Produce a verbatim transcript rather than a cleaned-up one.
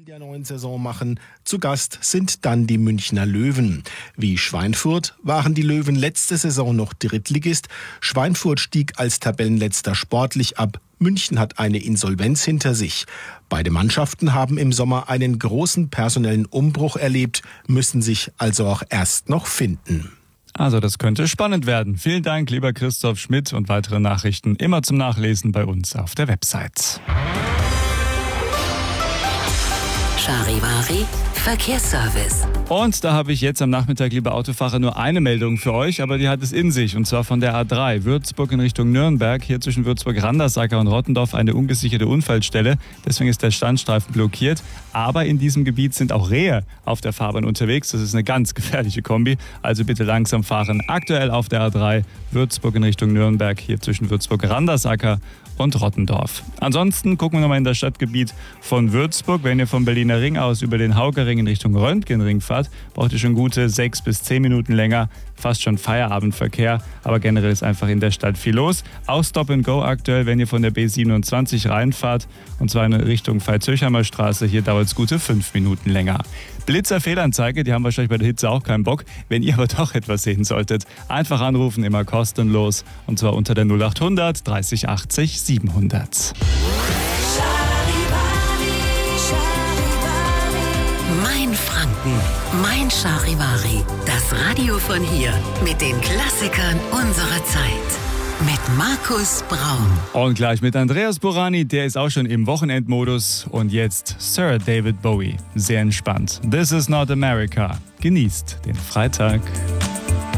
der neuen Saison machen. Zu Gast sind dann die Münchner Löwen. Wie Schweinfurt waren die Löwen letzte Saison noch Drittligist. Schweinfurt stieg als Tabellenletzter sportlich ab. München hat eine Insolvenz hinter sich. Beide Mannschaften haben im Sommer einen großen personellen Umbruch erlebt, müssen sich also auch erst noch finden. Also das könnte spannend werden. Vielen Dank, lieber Christoph Schmidt, und weitere Nachrichten immer zum Nachlesen bei uns auf der Website. Charivari Verkehrsservice. Und da habe ich jetzt am Nachmittag, liebe Autofahrer, nur eine Meldung für euch, aber die hat es in sich, und zwar von der A drei, Würzburg in Richtung Nürnberg. Hier zwischen Würzburg-Randersacker und Rottendorf eine ungesicherte Unfallstelle. Deswegen ist der Standstreifen blockiert. Aber in diesem Gebiet sind auch Rehe auf der Fahrbahn unterwegs. Das ist eine ganz gefährliche Kombi. Also bitte langsam fahren. Aktuell auf der A drei, Würzburg in Richtung Nürnberg, hier zwischen Würzburg-Randersacker und Rottendorf. Ansonsten gucken wir nochmal in das Stadtgebiet von Würzburg. Wenn ihr vom Berliner Ring aus über den Haugering in Richtung Röntgenring fahrt, braucht ihr schon gute sechs bis zehn Minuten länger. Fast schon Feierabendverkehr, aber generell ist einfach in der Stadt viel los. Auch Stop and Go aktuell, wenn ihr von der B siebenundzwanzig reinfahrt, und zwar in Richtung Veitshöchheimer Straße. Hier dauert es gute fünf Minuten länger. Blitzer-Fehlanzeige, die haben wahrscheinlich bei der Hitze auch keinen Bock. Wenn ihr aber doch etwas sehen solltet, einfach anrufen, immer kostenlos, und zwar unter der null achthundert dreißig achtzig siebenhundert. Mein Franken, mein Charivari, das Radio von hier mit den Klassikern unserer Zeit. Mit Markus Braun. Und gleich mit Andreas Burani, der ist auch schon im Wochenendmodus. Und jetzt Sir David Bowie. Sehr entspannt. This is not America. Genießt den Freitag.